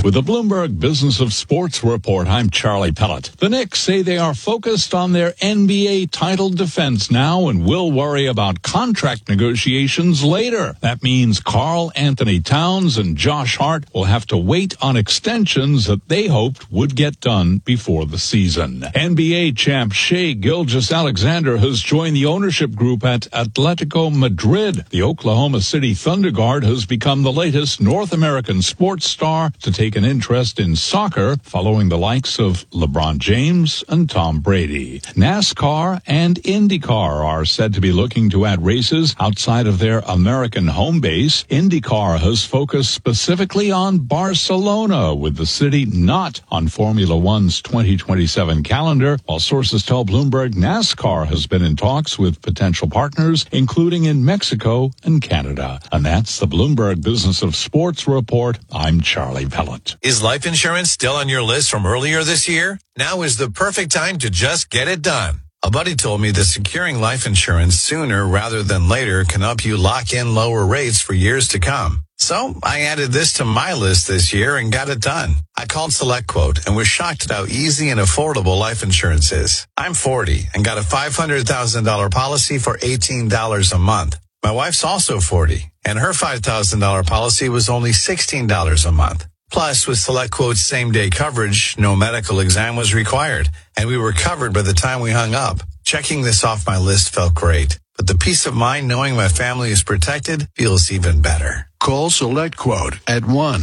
With the Bloomberg Business of Sports report, I'm Charlie Pellett. The Knicks say they are focused on their NBA title defense now and will worry about contract negotiations later. That means Karl Anthony Towns and Josh Hart will have to wait on extensions that they hoped would get done before the season. NBA champ Shai Gilgeous-Alexander has joined the ownership group at Atletico Madrid. The Oklahoma City Thunder guard has become the latest North American sports star to take an interest in soccer, following the likes of LeBron James and Tom Brady. NASCAR and IndyCar are said to be looking to add races outside of their American home base. IndyCar has focused specifically on Barcelona, with the city not on Formula One's 2027 calendar, while sources tell Bloomberg NASCAR has been in talks with potential partners, including in Mexico and Canada. And that's the Bloomberg Business of Sports report. I'm Charlie Pellett. Is life insurance still on your list from earlier this year? Now is the perfect time to just get it done. A buddy told me that securing life insurance sooner rather than later can help you lock in lower rates for years to come. So I added this to my list this year and got it done. I called SelectQuote and was shocked at how easy and affordable life insurance is. I'm 40 and got a $500,000 policy for $18 a month. My wife's also 40 and her $5,000 policy was only $16 a month. Plus, with SelectQuote's same-day coverage, no medical exam was required, and we were covered by the time we hung up. Checking this off my list felt great, but the peace of mind knowing my family is protected feels even better. Call SelectQuote at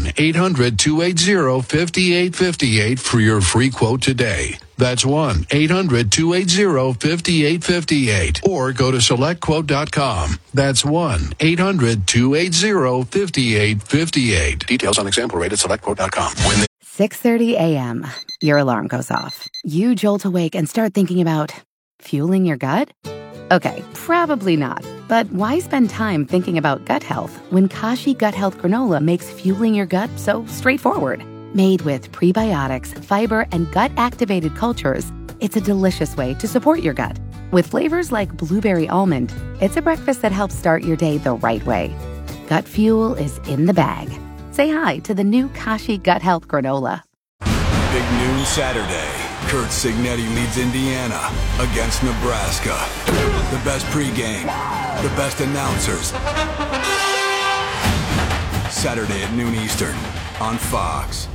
1-800-280-5858 for your free quote today. That's 1-800-280-5858. Or go to SelectQuote.com. That's 1-800-280-5858. Details on example rate at SelectQuote.com. 6:30 a.m. Your alarm goes off. You jolt awake and start thinking about fueling your gut? Okay, probably not. But why spend time thinking about gut health when Kashi Gut Health Granola makes fueling your gut so straightforward? Made with prebiotics, fiber, and gut-activated cultures, it's a delicious way to support your gut. With flavors like blueberry almond, it's a breakfast that helps start your day the right way. Gut fuel is in the bag. Say hi to the new Kashi Gut Health Granola. Big noon Saturday. Kurt Signetti leads Indiana against Nebraska. The best pregame, the best announcers. Saturday at noon Eastern on Fox.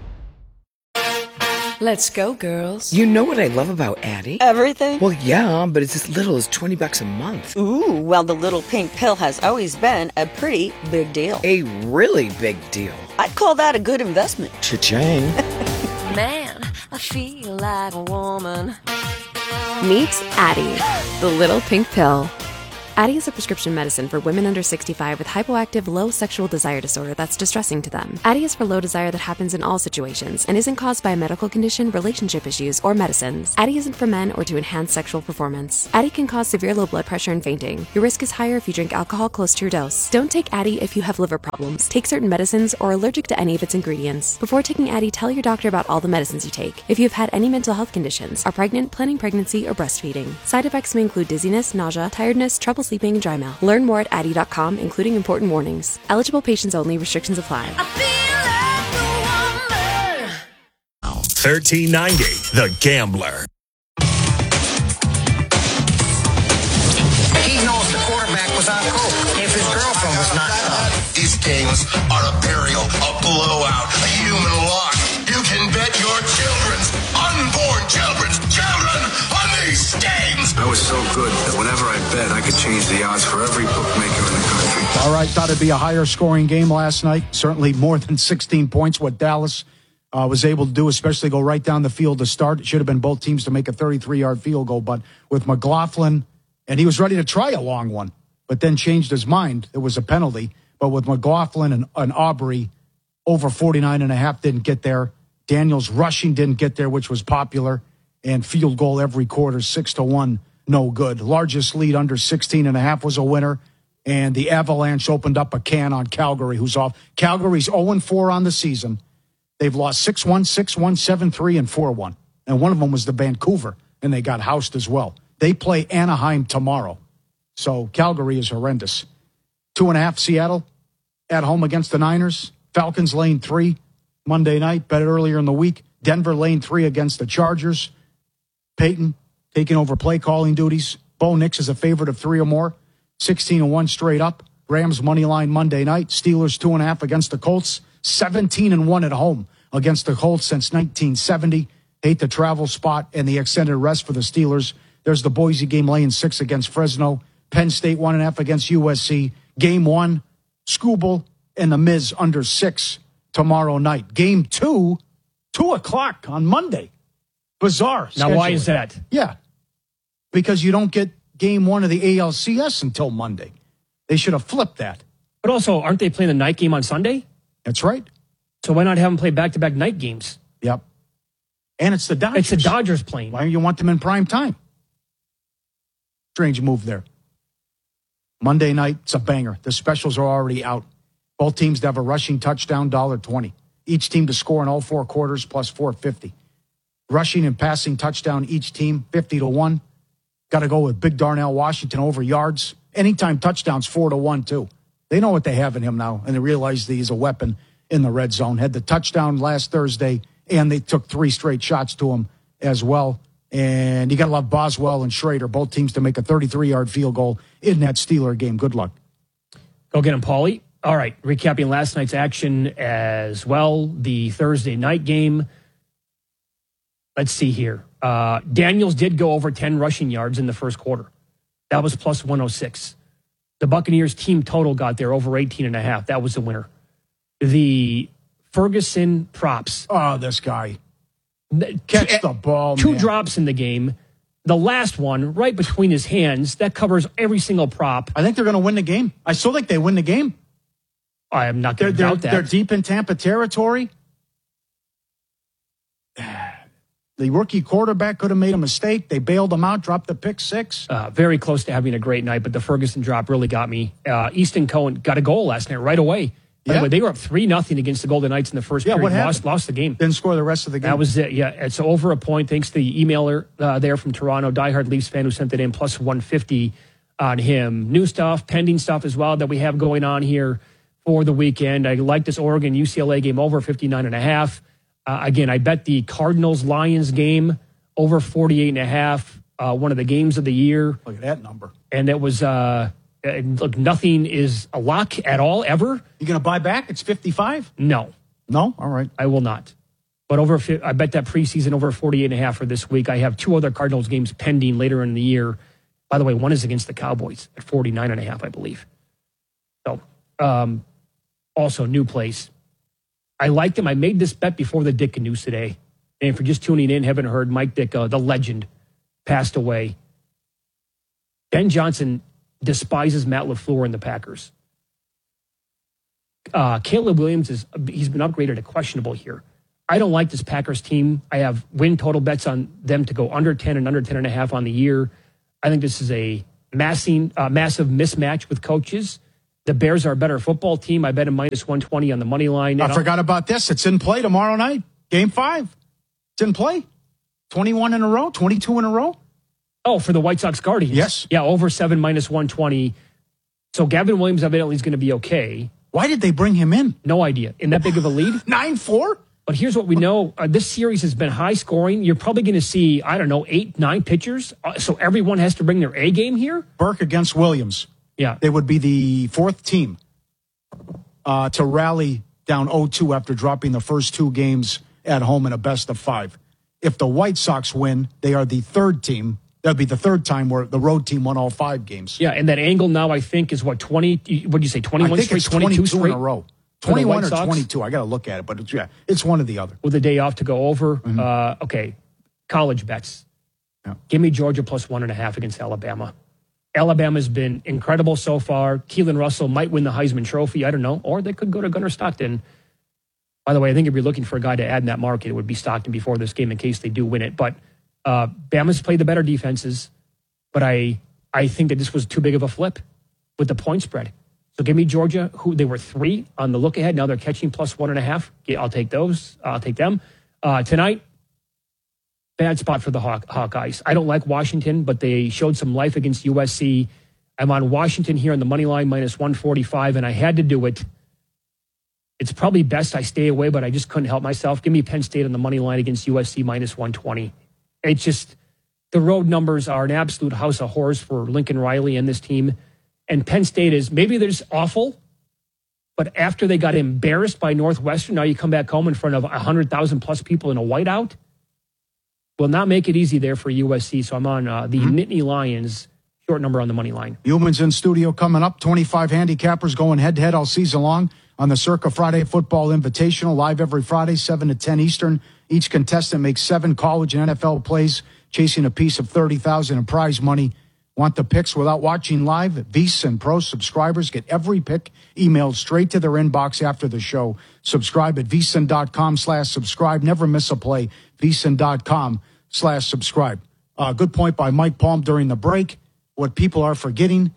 Let's go, girls. You know what I love about Addie? Everything? Well, yeah, but it's as little as $20 a month. Ooh, well, the little pink pill has always been a pretty big deal. A really big deal. I'd call that a good investment. Cha-ching. Man, I feel like a woman. Meet Addie, the little pink pill. Addie is a prescription medicine for women under 65 with hypoactive low sexual desire disorder that's distressing to them. Addie is for low desire that happens in all situations and isn't caused by a medical condition, relationship issues, or medicines. Addie isn't for men or to enhance sexual performance. Addie can cause severe low blood pressure and fainting. Your risk is higher if you drink alcohol close to your dose. Don't take Addie if you have liver problems, take certain medicines, or are allergic to any of its ingredients. Before taking Addie, tell your doctor about all the medicines you take. If you've had any mental health conditions, are pregnant, planning pregnancy, or breastfeeding. Side effects may include dizziness, nausea, tiredness, trouble sleeping, and dry mouth. Learn more at Addie.com, including important warnings. Eligible patients only. Restrictions apply. 1390, The Gambler. He knows the quarterback was on coke if his girlfriend was not. These games are a burial, a blowout, a human lock. You can bet your unborn children on these games. I was so good that whenever I bet, I could change the odds for every bookmaker in the country. All right, thought it'd be a higher scoring game last night. Certainly more than 16 points, what Dallas was able to do, especially go right down the field to start. It should have been both teams to make a 33-yard field goal, but with McLaughlin, and he was ready to try a long one, but then changed his mind. It was a penalty. But with McLaughlin and Aubrey, over 49.5 didn't get there. Daniels rushing didn't get there, which was popular. And field goal every quarter, 6-1, no good. Largest lead under 16.5 was a winner. And the Avalanche opened up a can on Calgary, who's off. Calgary's 0-4 on the season. They've lost 6-1, 6-1, 7-3, and 4-1. And one of them was the Vancouver, and they got housed as well. They play Anaheim tomorrow. So Calgary is horrendous. 2.5 Seattle at home against the Niners. Falcons laying 3. Monday night, bet earlier in the week. Denver lane 3 against the Chargers. Peyton taking over play calling duties. Bo Nix is a favorite of 3 or more. 16-1 straight up. Rams money line Monday night. Steelers 2.5 against the Colts. 17-1 at home against the Colts since 1970. Hate the travel spot and the extended rest for the Steelers. There's the Boise game laying 6 against Fresno. Penn State 1.5 against USC. Game 1, Scooble and the Miz under 6 tomorrow night. Game 2, 2 o'clock on Monday. Bizarre. Now, why is that? Yeah, because you don't get game 1 of the ALCS until Monday. They should have flipped that. But also, aren't they playing the night game on Sunday? That's right. So why not have them play back-to-back night games? Yep. And it's the Dodgers. It's the Dodgers playing. Why do you want them in prime time? Strange move there. Monday night, it's a banger. The specials are already out. Both teams to have a rushing touchdown, $1.20. Each team to score in all 4 quarters, plus $4.50. Rushing and passing touchdown, each team, 50-1. Got to go with Big Darnell Washington over yards. Anytime touchdowns, 4-1, too. They know what they have in him now, and they realize that he's a weapon in the red zone. Had the touchdown last Thursday, and they took 3 straight shots to him as well. And you got to love Boswell and Schrader, both teams to make a 33-yard field goal in that Steeler game. Good luck. Go get him, Paulie. All right, recapping last night's action as well, the Thursday night game. Let's see here. Daniels did go over 10 rushing yards in the first quarter. That was plus 106. The Buccaneers team total got there over 18.5. That was the winner. The Ferguson props. Oh, this guy. Catch the ball, 2 man. drops in the game. The last one, right between his hands, that covers every single prop. I think they're going to win the game. I still think they win the game. I am not going to doubt that. They're deep in Tampa territory. The rookie quarterback could have made a mistake. They bailed him out, dropped the pick 6. Very close to having a great night, but the Ferguson drop really got me. Easton Cohen got a goal last night right away. By the way, they were up 3-0 against the Golden Knights in the first period. What happened? Lost the game. Didn't score the rest of the game. That was it, yeah. It's over a point thanks to the emailer there from Toronto, diehard Leafs fan who sent it in, plus 150 on him. New stuff, pending stuff as well that we have going on here for the weekend. I like this Oregon-UCLA game over 59.5. Again, I bet the Cardinals-Lions game over 48.5, one of the games of the year. Look at that number. And it was... look, nothing is a lock at all, ever. You going to buy back? It's 55? No. No? All right. I will not. But I bet that preseason over 48.5 for this week. I have 2 other Cardinals games pending later in the year. By the way, one is against the Cowboys at 49.5, I believe. So, also, new place. I like them. I made this bet before the Dick news today. And for just tuning in, haven't heard, Mike Dick, the legend, passed away. Ben Johnson despises Matt LaFleur and the Packers. Caleb Williams, he's been upgraded to questionable here. I don't like this Packers team. I have win total bets on them to go under 10 and under 10.5 on the year. I think this is a massive mismatch with coaches. The Bears are a better football team. I bet a minus 120 on the money line. I forgot about this. It's in play tomorrow night. Game 5. It's in play. 21 in a row, 22 in a row. Oh, for the White Sox Guardians. Yes. Yeah, over 7 minus 120. So Gavin Williams evidently is going to be okay. Why did they bring him in? No idea. In that big of a lead? 9-4? But here's what we know. This series has been high scoring. You're probably going to see, 8, 9 pitchers. So everyone has to bring their A game here? Burke against Williams. Yeah. They would be the 4th team to rally down 0-2 after dropping the first 2 games at home in a best of 5. If the White Sox win, they are the 3rd team. That'd be the 3rd time where the road team won all 5 games. Yeah, and that angle now, I think, is what, 20, what do you say, 21 I think straight, it's 22 straight? in a row. 21 or 22. I got to look at it, but it's one or the other. With a day off to go over. Mm-hmm. Okay, college bets. Yeah. Give me Georgia plus 1.5 against Alabama. Alabama's been incredible so far. Keelan Russell might win the Heisman Trophy. I don't know. Or they could go to Gunnar Stockton. By the way, I think if you're looking for a guy to add in that market, it would be Stockton before this game in case they do win it. But Bama's played the better defenses. But I think that this was too big of a flip with the point spread. So give me Georgia, who they were 3 on the look ahead. Now they're catching plus 1.5. Yeah, I'll take those. I'll take them. Tonight, bad spot for the Hawkeyes. I don't like Washington, but they showed some life against USC. I'm on Washington here on the money line, minus 145, and I had to do it. It's probably best I stay away, but I just couldn't help myself. Give me Penn State on the money line against USC minus 120. It's just, the road numbers are an absolute house of horrors for Lincoln Riley and this team. And Penn State is, maybe they're just awful, but after they got embarrassed by Northwestern, now you come back home in front of 100,000 plus people in a whiteout. Will not make it easy there for USC. So I'm on the Nittany Lions, short number on the money line. Humans in studio coming up. 25 handicappers going head-to-head all season long on the Circa Friday Football Invitational, live every Friday, 7 to 10 Eastern. Each contestant makes 7 college and NFL plays, chasing a piece of $30,000 in prize money. Want the picks without watching live? VSiN and Pro subscribers get every pick emailed straight to their inbox after the show. Subscribe at VSiN.com/subscribe. Never miss a play. VSiN.com/subscribe. Good point by Mike Palm during the break. What people are forgetting,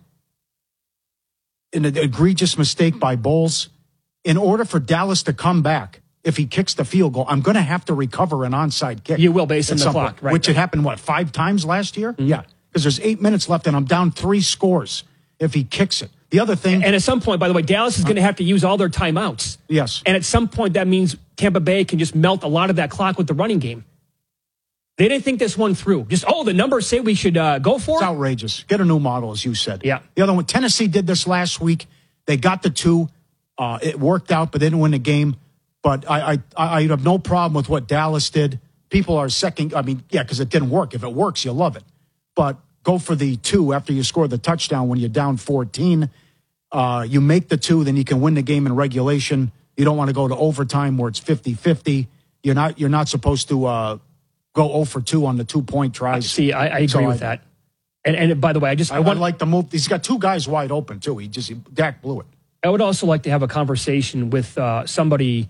an egregious mistake by Bowles. In order for Dallas to come back, if he kicks the field goal, I'm going to have to recover an onside kick. You will, based on the clock, right? Which had happened, 5 times last year? Mm-hmm. Yeah, because there's 8 minutes left, and I'm down 3 scores if he kicks it. The other thing... And at some point, by the way, Dallas is going to have to use all their timeouts. Yes. And at some point, that means Tampa Bay can just melt a lot of that clock with the running game. They didn't think this one through. Just, the numbers say we should go for it? It's outrageous. Get a new model, as you said. Yeah. The other one, Tennessee did this last week. They got the 2. It worked out, but they didn't win the game. But I have no problem with what Dallas did. People are because it didn't work. If it works, you love it. But go for the 2 after you score the touchdown when you're down 14. You make the 2, then you can win the game in regulation. You don't want to go to overtime where it's 50-50. You're not supposed to go 0 for 2 on the 2-point tries. See, I agree with that. And by the way, I would like to move. He's got 2 guys wide open too. Dak blew it. I would also like to have a conversation with somebody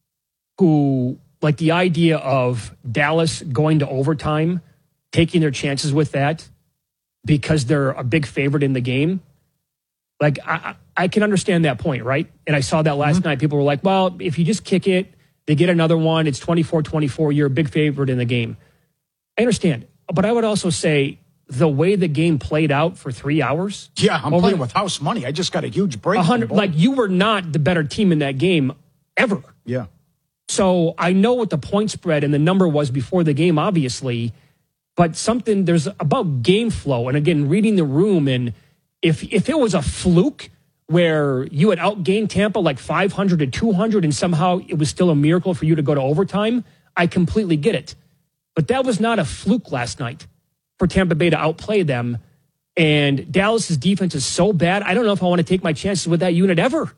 who, like, the idea of Dallas going to overtime, taking their chances with that because they're a big favorite in the game. Like, I can understand that point, right? And I saw that last night. People were like, well, if you just kick it, they get another one, it's 24-24, you're a big favorite in the game. I understand. But I would also say the way the game played out for 3 hours. Yeah, I'm playing with house money. I just got a huge break. Like, you were not the better team in that game ever. Yeah. So I know what the point spread and the number was before the game, obviously, but there's about game flow. And again, reading the room, and if it was a fluke where you had outgained Tampa like 500 to 200 and somehow it was still a miracle for you to go to overtime, I completely get it. But that was not a fluke last night for Tampa Bay to outplay them. And Dallas's defense is so bad, I don't know if I want to take my chances with that unit ever.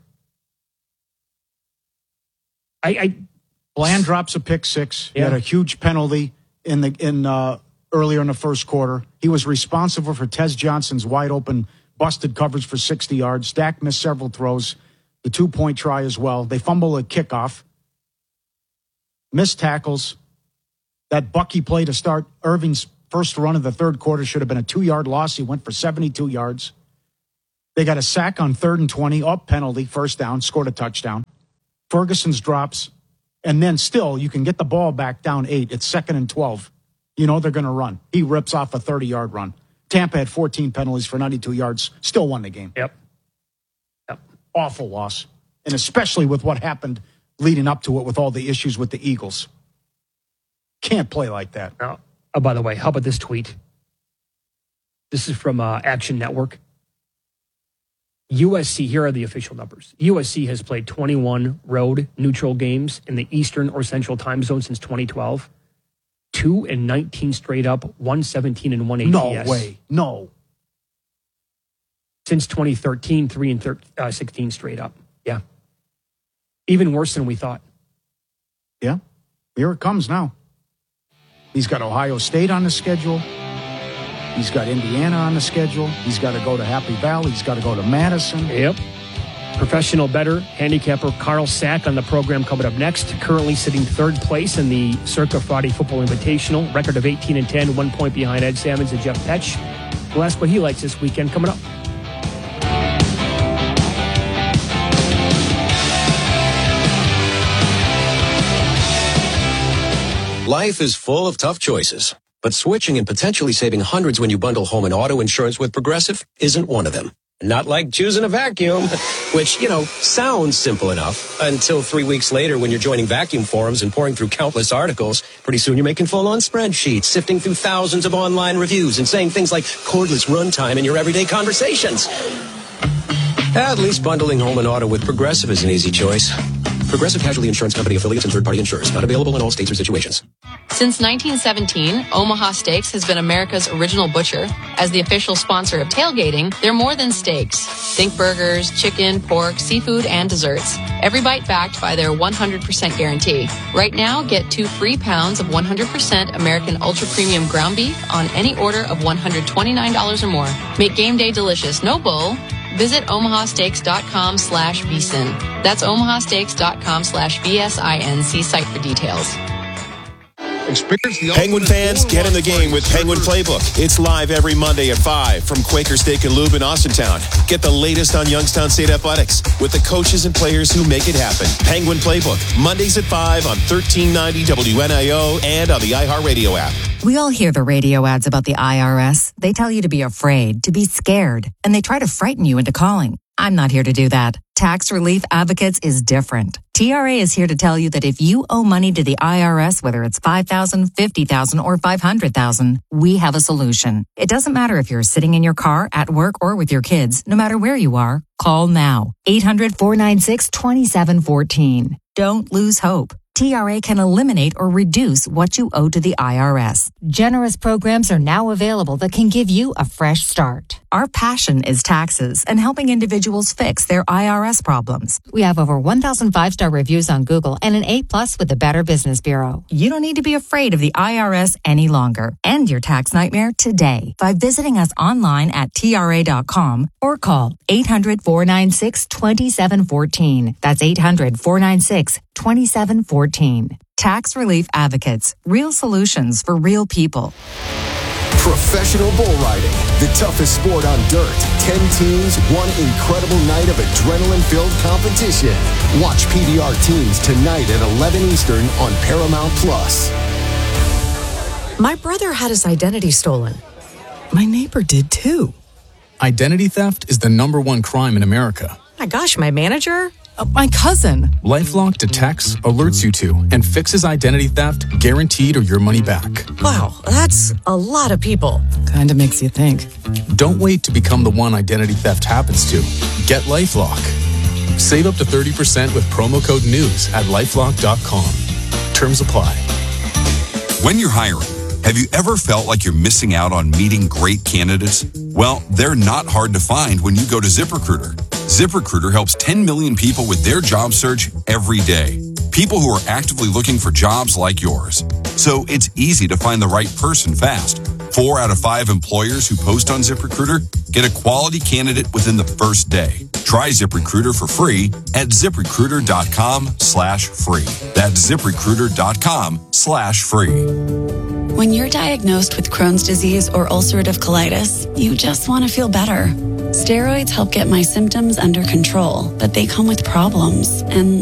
Bland drops a pick 6. He had a huge penalty earlier in the first quarter. He was responsible for Tez Johnson's wide open busted coverage for 60 yards. Dak missed several throws. The 2-point try as well. They fumble a kickoff. Missed tackles. That Bucky play to start Irving's first run of the third quarter should have been a 2-yard loss. He went for 72 yards. They got a sack on 3rd and 20. Penalty, first down, scored a touchdown. Ferguson's drops. And then still, you can get the ball back down 8. It's 2nd and 12. You know they're going to run. He rips off a 30-yard run. Tampa had 14 penalties for 92 yards. Still won the game. Yep. Awful loss. And especially with what happened leading up to it with all the issues with the Eagles. Can't play like that. Oh, by the way, how about this tweet? This is from Action Network. USC, here are the official numbers. USC has played 21 road neutral games in the Eastern or Central time zone since 2012. 2-19 straight up, 117 and 1 ATS. No way. No. Since 2013, 3-16 straight up. Yeah. Even worse than we thought. Yeah. Here it comes now. He's got Ohio State on the schedule. He's got Indiana on the schedule. He's got to go to Happy Valley. He's got to go to Madison. Yep. Professional bettor, handicapper Carl Sack on the program coming up next. Currently sitting 3rd place in the Circa Friday Football Invitational. Record of 18-10, 1 point behind Ed Salmons and Jeff Petch. We'll ask what he likes this weekend coming up. Life is full of tough choices, but switching and potentially saving hundreds when you bundle home and auto insurance with Progressive isn't one of them. Not like choosing a vacuum, which, sounds simple enough until 3 weeks later when you're joining vacuum forums and pouring through countless articles. Pretty soon you're making full-on spreadsheets, sifting through thousands of online reviews and saying things like cordless runtime in your everyday conversations. At least bundling home and auto with Progressive is an easy choice. Progressive Casualty Insurance Company affiliates and third-party insurers. Not available in all states or situations. Since 1917, Omaha Steaks has been America's original butcher. As the official sponsor of tailgating, they're more than steaks. Think burgers, chicken, pork, seafood, and desserts. Every bite backed by their 100% guarantee. Right now, get 2 free pounds of 100% American Ultra Premium ground beef on any order of $129 or more. Make game day delicious. No bull. Visit omahasteaks.com/bsin. That's omahasteaks.com/BSINC site for details. Penguin fans, get in the game with Penguin Playbook. It's live every Monday at 5 from Quaker Steak and Lube in Austintown. Get the latest on Youngstown State athletics with the coaches and players who make it happen. Penguin Playbook, Mondays at 5 on 1390 WNIO and on the iHeartRadio app. We all hear the radio ads about the IRS. They tell you to be afraid, to be scared, and they try to frighten you into calling. I'm not here to do that. Tax Relief Advocates is different. TRA is here to tell you that if you owe money to the IRS, whether it's $5,000, $50,000, or $500,000, we have a solution. It doesn't matter if you're sitting in your car, at work, or with your kids. No matter where you are, call now. 800-496-2714. Don't lose hope. TRA can eliminate or reduce what you owe to the IRS. Generous programs are now available that can give you a fresh start. Our passion is taxes and helping individuals fix their IRS problems. We have over 1,000 5-star reviews on Google and an A+ with the Better Business Bureau. You don't need to be afraid of the IRS any longer. End your tax nightmare today by visiting us online at TRA.com or call 800-496-2714. That's 800-496-2714. Tax Relief Advocates. Real solutions for real people. Professional bull riding, the toughest sport on dirt. 10 teams, one incredible night of adrenaline-filled competition. Watch PDR Teams tonight at 11 Eastern on Paramount+. My brother had his identity stolen. My neighbor did too. Identity theft is the #1 crime in America. My gosh, my manager? My cousin. LifeLock detects, alerts you to, and fixes identity theft, guaranteed or your money back. Wow, that's a lot of people. Kinda makes you think. Don't wait to become the one identity theft happens to. Get LifeLock. Save up to 30% with promo code NEWS at LifeLock.com. Terms apply. When you're hiring, have you ever felt like you're missing out on meeting great candidates? Well, they're not hard to find when you go to ZipRecruiter. ZipRecruiter helps 10 million people with their job search every day. People who are actively looking for jobs like yours. So it's easy to find the right person fast. 4 out of 5 employers who post on ZipRecruiter get a quality candidate within the first day. Try ZipRecruiter for free at ZipRecruiter.com/free. That's ZipRecruiter.com/free. When you're diagnosed with Crohn's disease or ulcerative colitis, you just want to feel better. Steroids help get my symptoms under control, but they come with problems, and